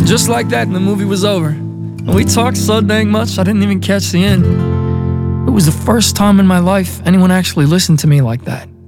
And just like that, the movie was over. And we talked so dang much, I didn't even catch the end. It was the first time in my life anyone actually listened to me like that.